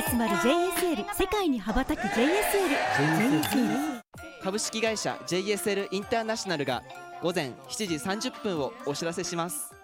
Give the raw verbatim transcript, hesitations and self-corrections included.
集まる ジェイエスエル、世界に羽ばたく ジェイエスエル。 ジェイエスエル株式会社 ジェイエスエル インターナショナルが午前しちじさんじゅっぷんをお知らせします。